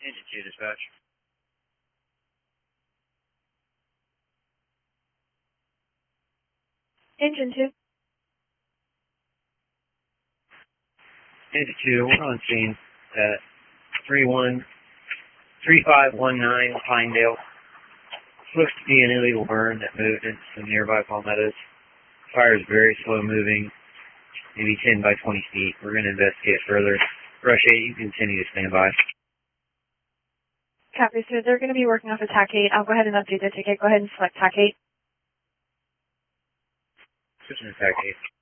Engine 2 dispatch. Engine 2. Engine 2, we're on scene at 3519 Pinedale. Supposed to be an illegal burn that moved into some nearby palmettos. Fire is very slow moving, maybe 10 by 20 feet. We're going to investigate further. Rush 8, you continue to stand by. Copy, sir. They're going to be working off of TAC 8. I'll go ahead and update the ticket. Go ahead and select TAC 8. Switching to TAC 8.